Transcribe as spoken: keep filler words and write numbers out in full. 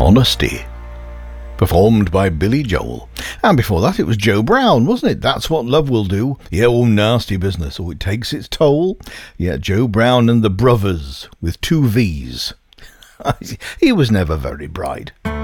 Honesty, performed by Billy Joel. And before that it was Joe Brown, wasn't it? That's What Love Will Do. Yeah, all nasty business. Oh, it takes its toll. Yeah, Joe Brown and the Brothers with two V's. He was never very bright.